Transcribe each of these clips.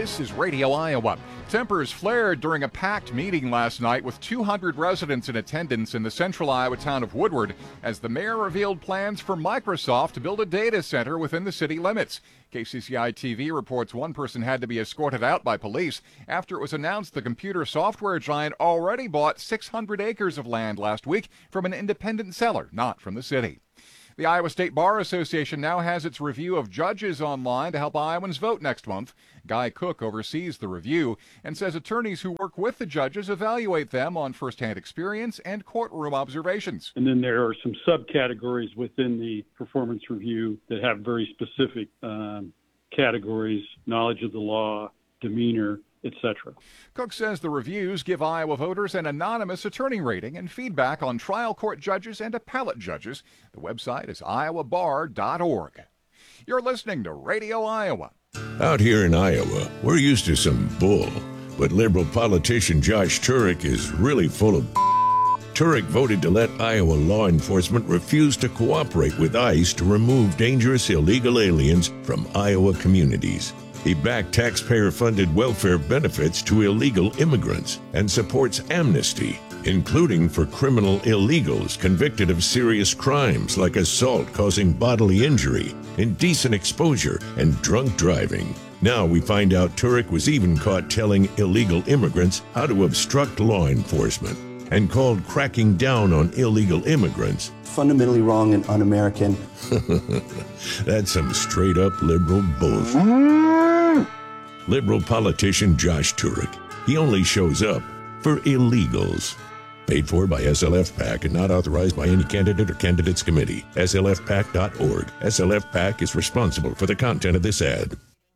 This is Radio Iowa. Tempers flared during a packed meeting last night with 200 residents in attendance in the central Iowa town of Woodward as the mayor revealed plans for Microsoft to build a data center within the city limits. KCCI-TV reports one person had to be escorted out by police after it was announced the computer software giant already bought 600 acres of land last week from an independent seller, not from the city. The Iowa State Bar Association now has its review of judges online to help Iowans vote next month. Guy Cook oversees the review and says attorneys who work with the judges evaluate them on firsthand experience and courtroom observations. And then there are some subcategories within the performance review that have very specific categories: knowledge of the law, demeanor, etc. Cook says the reviews give Iowa voters an anonymous attorney rating and feedback on trial court judges and appellate judges. The website is iowabar.org. You're listening to Radio Iowa. Out here in Iowa, we're used to some bull, but Liberal politician Josh Turek is really full of Turek voted to let Iowa law enforcement refuse to cooperate with ICE to remove dangerous illegal aliens from Iowa communities. He backed taxpayer-funded welfare benefits to illegal immigrants and supports amnesty, including for criminal illegals convicted of serious crimes like assault causing bodily injury, indecent exposure, and drunk driving. Now we find out Turek was even caught telling illegal immigrants how to obstruct law enforcement and called cracking down on illegal immigrants fundamentally wrong and un-American. That's some straight-up liberal bullshit. Liberal politician Josh Turek. He only shows up for illegals. Paid for by SLF PAC and not authorized by any candidate or candidates committee. SLFPAC.org. SLF PAC is responsible for the content of this ad.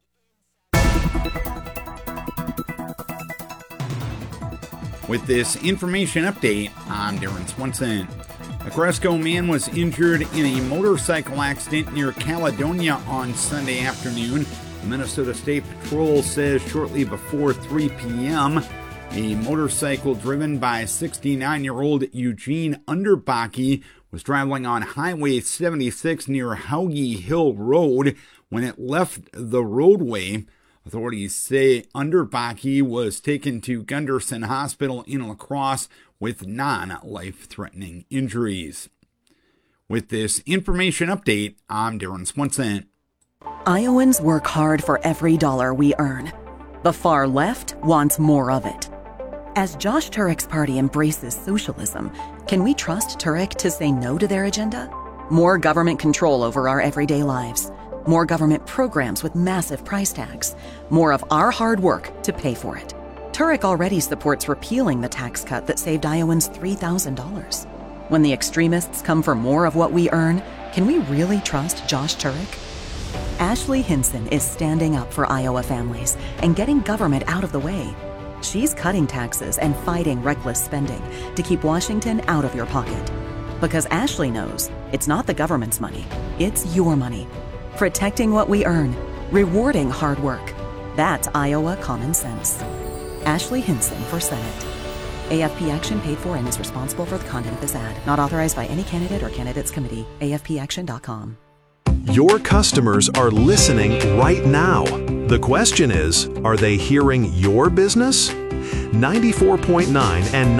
With this information update, I'm Darren Swenson. A Cresco man was injured in a motorcycle accident near Caledonia on Sunday afternoon. The Minnesota State Patrol says shortly before 3 p.m., a motorcycle driven by 69-year-old Eugene Underbaki was traveling on Highway 76 near Hauge Hill Road when it left the roadway. Authorities say Underbaki was taken to Gunderson Hospital in La Crosse with non-life-threatening injuries. With this information update, I'm Darren Swenson. Iowans work hard for every dollar we earn. The far left wants more of it. As Josh Turek's party embraces socialism, can we trust Turek to say no to their agenda? More government control over our everyday lives. More government programs with massive price tags. More of our hard work to pay for it. Turek already supports repealing the tax cut that saved Iowans $3,000. When the extremists come for more of what we earn, can we really trust Josh Turek? Ashley Hinson is standing up for Iowa families and getting government out of the way. She's cutting taxes and fighting reckless spending to keep Washington out of your pocket. Because Ashley knows it's not the government's money, it's your money. Protecting what we earn, rewarding hard work. That's Iowa common sense. Ashley Hinson for Senate. AFP Action paid for and is responsible for the content of this ad. Not authorized by any candidate or candidates committee. AFPAction.com. Your customers are listening right now. The question is, are they hearing your business? 94.9 and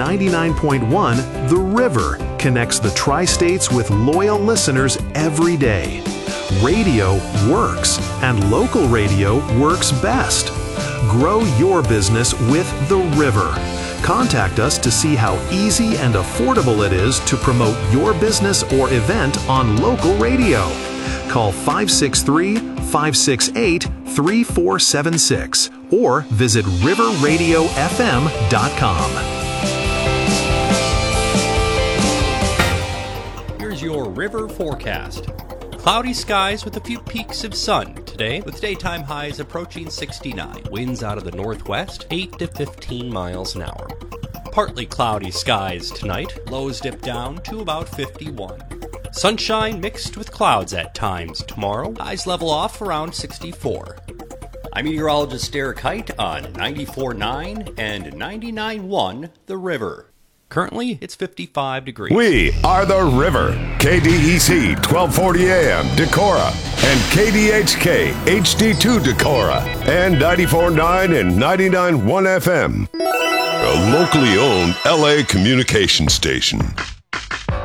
99.1 The River connects the Tri-States with loyal listeners every day. Radio works, and local radio works best. Grow your business with The River. Contact us to see how easy and affordable it is to promote your business or event on local radio. Call 563-568-3476 or visit riverradiofm.com. Here's your river forecast. Cloudy skies with a few peaks of sun today, with daytime highs approaching 69. Winds out of the northwest, 8 to 15 miles an hour. Partly cloudy skies tonight, lows dip down to about 51. Sunshine mixed with clouds at times tomorrow, highs level off around 64. I'm meteorologist Derek Height on 94.9 and 99.1 The River. Currently, it's 55 degrees. We are the River. KDEC 1240 AM Decorah and KDHK HD2 Decorah and 94.9 and 99.1 FM. A locally owned LA communication station.